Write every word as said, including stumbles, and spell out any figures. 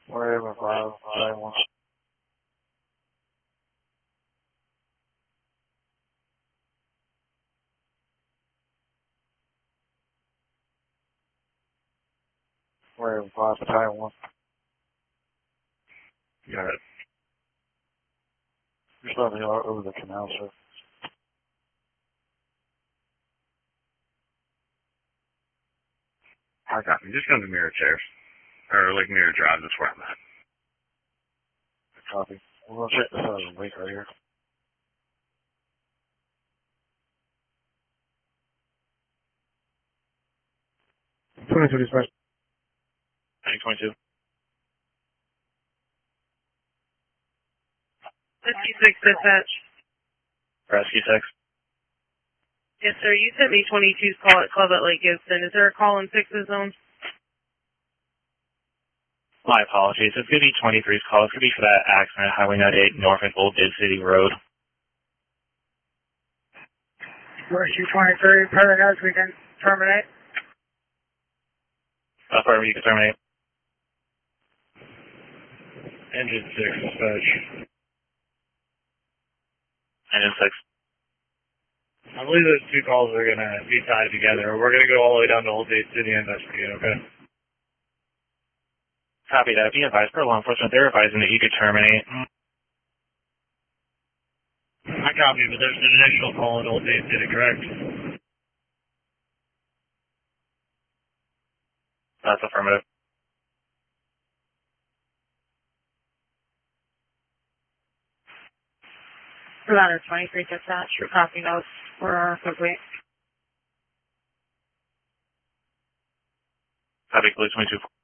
Wherever five, five, one. Wherever five, five, one. Got it. Just let me know over the canal, sir. I got me. Just come to Mirror Chairs. Or like Mirror Drive, that's where I'm at. Copy. We're gonna check this out of the lake right here. twenty-two dispatch. nine twenty-two. fifty-six dispatch. Rescue six. Yes, sir. You sent me twenty-two's call at Club at Lake Gibson. Is there a call in six's zone? My apologies. It's going to be twenty-three's call. It's going to be for that accident at Highway ninety-eight north at Old Bid City Road. Rescue twenty-three, Paradise, we can terminate. Affirm, you can terminate. Engine six, dispatch. Engine six. I believe those two calls are gonna be tied together. We're gonna go all the way down to Old Date City and investigate, okay? Copy that. Be advised for law enforcement, they're advising that you could terminate. I copy, but there's an initial call at Old Date City, correct? That's affirmative. Ladder twenty-three dispatch. Your copy notes were complete. Copy, police twenty-two.